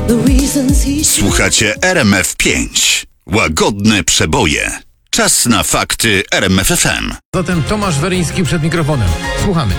Słuchacie RMF5. Łagodne przeboje. Czas na fakty RMF FM. Zatem Tomasz Weryński przed mikrofonem. Słuchamy.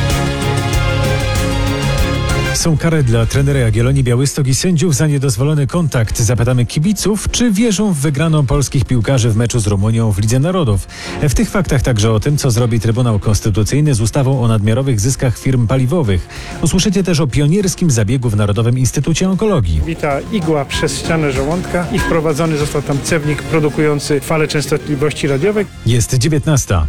Są kary dla trenera Jagiellonii Białystok i sędziów za niedozwolony kontakt. Zapytamy kibiców, czy wierzą w wygraną polskich piłkarzy w meczu z Rumunią w Lidze Narodów. W tych faktach także o tym, co zrobi Trybunał Konstytucyjny z ustawą o nadmiarowych zyskach firm paliwowych. Usłyszycie też o pionierskim zabiegu w Narodowym Instytucie Onkologii. Wita igła przez ścianę żołądka i wprowadzony został tam cewnik produkujący fale częstotliwości radiowej. Jest 19.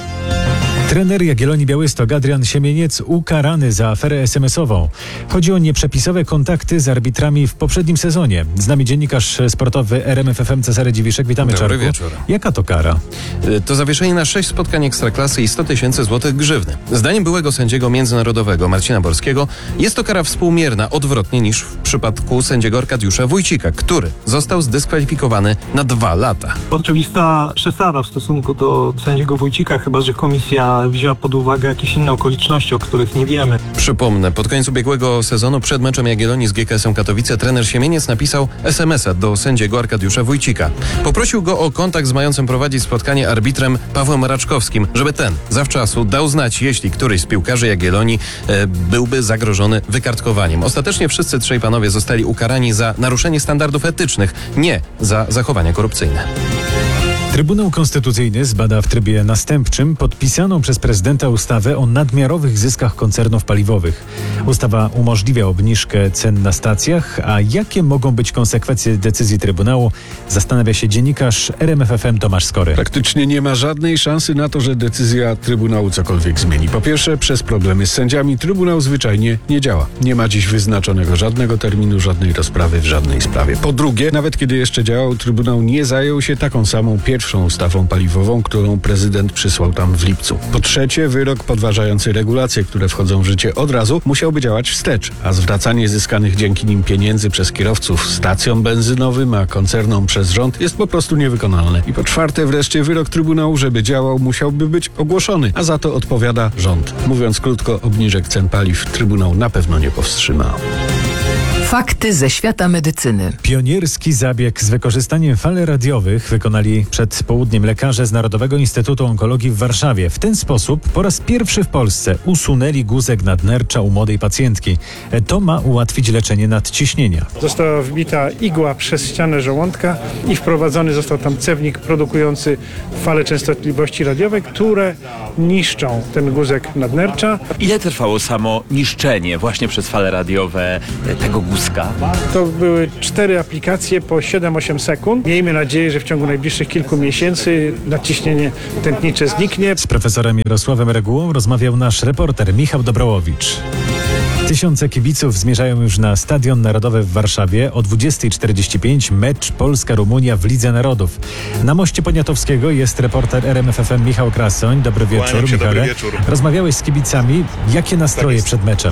Trener Jagiellonii Białystok Adrian Siemieniec ukarany za aferę SMS-ową. Chodzi o nieprzepisowe kontakty z arbitrami w poprzednim sezonie. Z nami dziennikarz sportowy RMF FM Cezary Dziwiszek. Witamy, Czarku. Dobry wieczór. Jaka to kara? To zawieszenie na 6 spotkań Ekstraklasy i 100 000 złotych grzywny. Zdaniem byłego sędziego międzynarodowego Marcina Borskiego jest to kara współmierna, odwrotnie niż w przypadku sędziego Arkadiusza Wójcika, który został zdyskwalifikowany na 2 lata. Oczywista przesada w stosunku do sędziego Wójcika, chyba że komisja wzięła pod uwagę jakieś inne okoliczności, o których nie wiemy. Przypomnę, pod koniec ubiegłego sezonu przed meczem Jagiellonii z GKS-em Katowice trener Siemieniec napisał SMS-a do sędziego Arkadiusza Wójcika. Poprosił go o kontakt z mającym prowadzić spotkanie arbitrem Pawłem Raczkowskim, żeby ten zawczasu dał znać, jeśli któryś z piłkarzy Jagiellonii byłby zagrożony wykartkowaniem. Ostatecznie wszyscy trzej panowie zostali ukarani za naruszenie standardów etycznych, nie za zachowania korupcyjne. Trybunał Konstytucyjny zbada w trybie następczym podpisaną przez prezydenta ustawę o nadmiarowych zyskach koncernów paliwowych. Ustawa umożliwia obniżkę cen na stacjach, a jakie mogą być konsekwencje decyzji Trybunału, zastanawia się dziennikarz RMF FM Tomasz Skory. Praktycznie nie ma żadnej szansy na to, że decyzja Trybunału cokolwiek zmieni. Po pierwsze, przez problemy z sędziami Trybunał zwyczajnie nie działa. Nie ma dziś wyznaczonego żadnego terminu, żadnej rozprawy w żadnej sprawie. Po drugie, nawet kiedy jeszcze działał, Trybunał nie zajął się taką samą pierwszą ustawą paliwową, którą prezydent przysłał tam w lipcu. Po trzecie, wyrok podważający regulacje, które wchodzą w życie od razu, musiałby działać wstecz, a zwracanie zyskanych dzięki nim pieniędzy przez kierowców stacjom benzynowym, a koncernom przez rząd jest po prostu niewykonalne. I po czwarte, wreszcie wyrok Trybunału, żeby działał, musiałby być ogłoszony, a za to odpowiada rząd. Mówiąc krótko, obniżek cen paliw Trybunał na pewno nie powstrzyma. Fakty ze świata medycyny. Pionierski zabieg z wykorzystaniem fal radiowych wykonali przed południem lekarze z Narodowego Instytutu Onkologii w Warszawie. W ten sposób po raz pierwszy w Polsce usunęli guzek nadnercza u młodej pacjentki. To ma ułatwić leczenie nadciśnienia. Została wbita igła przez ścianę żołądka i wprowadzony został tam cewnik produkujący fale częstotliwości radiowej, które niszczą ten guzek nadnercza. Ile trwało samo niszczenie właśnie przez fale radiowe tego guzka? To były 4 aplikacje po 7-8 sekund. Miejmy nadzieję, że w ciągu najbliższych kilku miesięcy nadciśnienie tętnicze zniknie. Z profesorem Jarosławem Regułą rozmawiał nasz reporter Michał Dobrołowicz. Tysiące kibiców zmierzają już na Stadion Narodowy w Warszawie. O 20:45 mecz Polska-Rumunia w Lidze Narodów. Na moście Poniatowskiego jest reporter RMF FM Michał Krasoń. Dobry wieczór, Michale. Dobry wieczór. Rozmawiałeś z kibicami. Jakie nastroje przed meczem?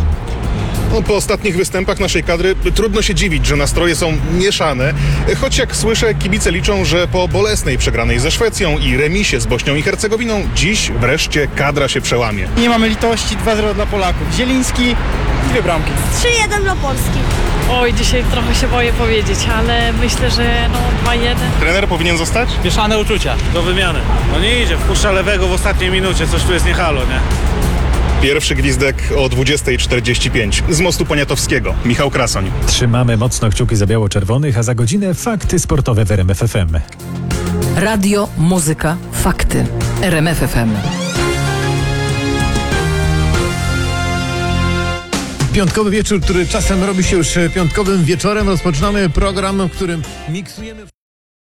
Po ostatnich występach naszej kadry trudno się dziwić, że nastroje są mieszane, choć jak słyszę, kibice liczą, że po bolesnej przegranej ze Szwecją i remisie z Bośnią i Hercegowiną dziś wreszcie kadra się przełamie. Nie mamy litości, 2-0 dla Polaków. Zieliński, 2 bramki. 3-1 dla Polski. Oj, dzisiaj trochę się boję powiedzieć, ale myślę, że 2-1. Trener powinien zostać? Mieszane uczucia do wymiany. No nie idzie, wpuszcza lewego w ostatniej minucie, coś tu jest nie halo, nie? Pierwszy gwizdek o 20:45 z mostu Poniatowskiego. Michał Krasoń. Trzymamy mocno kciuki za biało-czerwonych, a za godzinę fakty sportowe w RMF FM. Radio, muzyka, fakty. RMF FM. Piątkowy wieczór, który czasem robi się już piątkowym wieczorem. Rozpoczynamy program, w którym miksujemy...